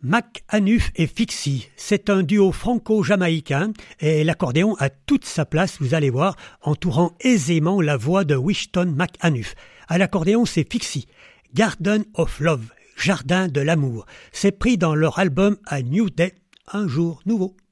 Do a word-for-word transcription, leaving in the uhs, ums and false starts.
McAnuff et Fixie, c'est un duo franco-jamaïcain et l'accordéon a toute sa place, vous allez voir, entourant aisément la voix de Wishton McAnuff. À l'accordéon, c'est Fixie, Garden of Love, Jardin de l'amour. C'est pris dans leur album A New Day, un jour nouveau.